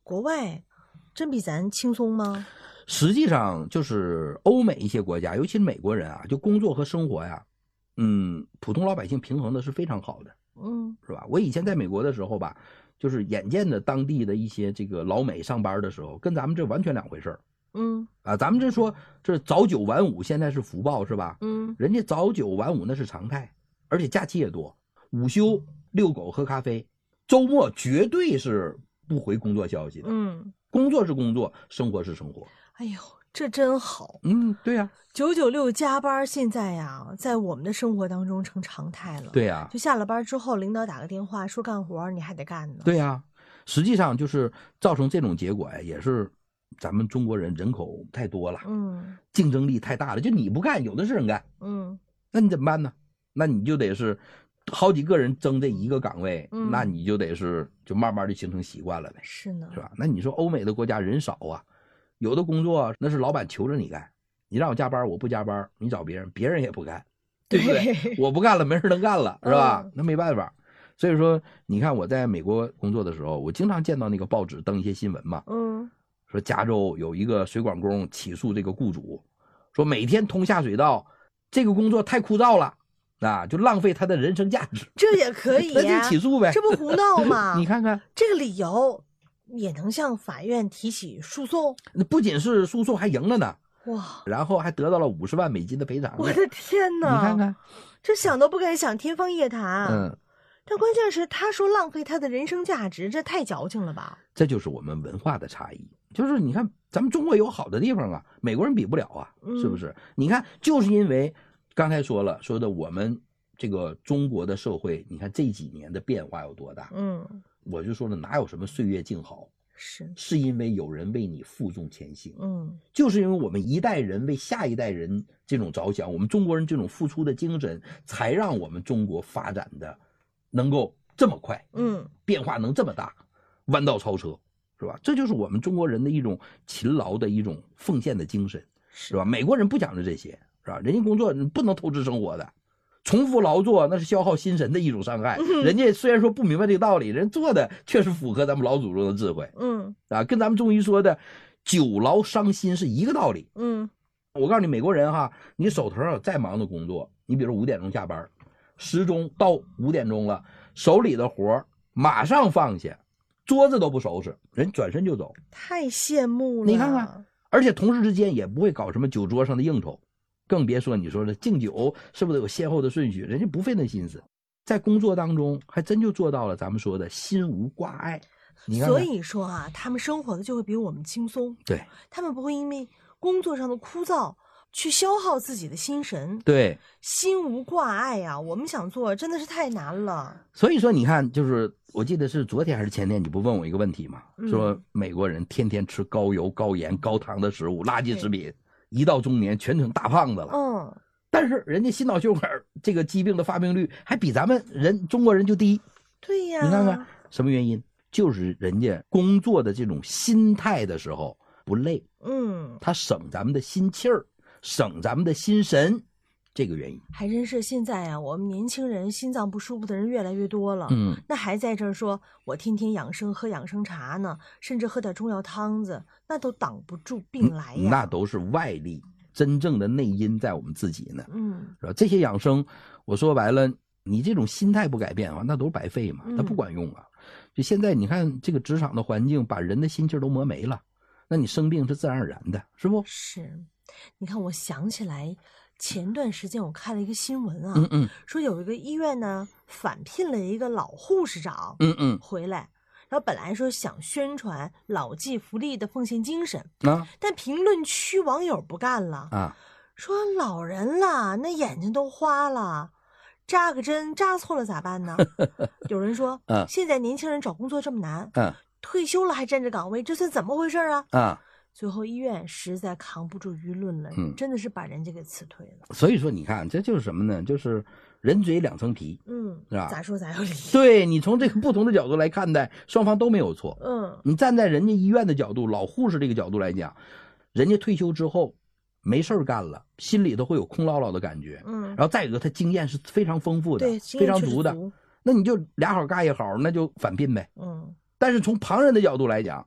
国外真比咱轻松吗？ 实际上就是欧美一些国家，尤其是美国人啊，就工作和生活呀，普通老百姓平衡的是非常好的，是吧？我以前在美国的时候吧，就是眼见着当地的一些这个老美上班的时候，跟咱们这完全两回事儿。咱们这说这早9晚5，现在是福报是吧？人家早9晚5那是常态，而且假期也多，午休遛狗喝咖啡，周末绝对是不回工作消息的。工作是工作，生活是生活。 哎呦，这真好。 对呀 ，996加班现在呀，在我们的生活当中成常态了。 对呀， 就下了班之后，领导打个电话说干活，你还得干呢。 对呀，实际上就是造成这种结果呀，也是咱们中国人人口太多了，竞争力太大了，就你不干，有的是人干，那你怎么办呢？那你就得是好几个人争这一个岗位，那你就得是就慢慢的形成习惯了呗， 是呢， 是吧？那你说欧美的国家人少啊，有的工作那是老板求着你干，你让我加班我不加班，你找别人，别人也不干，对不对？我不干了，没人能干了，是吧？那没办法。所以说，你看我在美国工作的时候，我经常见到那个报纸登一些新闻嘛，说加州有一个水管工起诉这个雇主，说每天通下水道，这个工作太枯燥了。就浪费他的人生价值， 这也可以呀， 那就起诉呗， 这不胡闹吗？ 你看看这个理由也能向法院提起诉讼？ 那不仅是诉讼，还赢了呢， 哇！ 然后还得到了50万美金的赔偿。 我的天哪！ 你看看， 这想都不敢想，天方夜谭。但关键是他说浪费他的人生价值，这太矫情了吧？ 这就是我们文化的差异。就是你看，咱们中国有好的地方啊，美国人比不了啊，是不是？你看，就是因为。刚才说的我们这个中国的社会，你看这几年的变化有多大？我就说了，哪有什么岁月静好，是因为有人为你负重前行。就是因为我们一代人为下一代人这种着想，我们中国人这种付出的精神，才让我们中国发展的能够这么快，变化能这么大，弯道超车，是吧？这就是我们中国人的一种勤劳的一种奉献的精神，是吧？美国人不讲究这些。是吧？人家工作不能透支生活的，重复劳作那是消耗心神的一种伤害。人家虽然说不明白这个道理，人做的确实符合咱们老祖宗的智慧。跟咱们中医说的久劳伤心是一个道理。我告诉你，美国人哈，你手头上再忙的工作，你比如5点钟下班，时钟到5点钟了，手里的活马上放下，桌子都不收拾，人转身就走。 太羡慕了， 你看看，而且同事之间也不会搞什么酒桌上的应酬。更别说你说的敬酒是不是有先后的顺序，人家不费那心思，在工作当中还真就做到了咱们说的心无挂碍。你看看， 所以说啊，他们生活的就会比我们轻松， 对， 他们不会因为工作上的枯燥去消耗自己的心神， 对， 心无挂碍啊，我们想做真的是太难了。 所以说你看，就是我记得是昨天还是前天，你不问我一个问题吗？说美国人天天吃高油高盐高糖的食物，垃圾食品，一到中年全成大胖子了。但是人家心脑血管这个疾病的发病率还比咱们中国人就低。 对呀， 你看看什么原因？就是人家工作的这种心态的时候不累，他省咱们的心气儿，省咱们的心神，这个原因。 还真是现在啊，我们年轻人心脏不舒服的人越来越多了。那还在这儿说我天天养生喝养生茶呢，甚至喝点中药汤子，那都挡不住病来呀。 那都是外力，真正的内因在我们自己呢。是吧？这些养生，我说白了，你这种心态不改变啊，那都是白费嘛，那不管用啊。就现在你看这个职场的环境，把人的心气都磨没了，那你生病是自然而然的，是不？ 是。你看，我想起来前段时间我看了一个新闻啊，说有一个医院呢返聘了一个老护士长，回来，然后本来说想宣传老骥伏枥的奉献精神但评论区网友不干了说老人了，那眼睛都花了，扎个针扎错了咋办呢？有人说现在年轻人找工作这么难，退休了还占着岗位，这算怎么回事啊？最后医院实在扛不住舆论了，真的是把人家给辞退了。 所以说你看这就是什么呢？就是人嘴两层皮，是吧？ 咋说咋有理。 对，你从这个不同的角度来看待，双方都没有错。你站在人家医院的角度，老护士这个角度来讲，人家退休之后没事干了，心里头会有空落落的感觉。然后再有一个他经验是非常丰富的，非常足的，那你就俩好干一好，那就返聘呗。但是从旁人的角度来讲，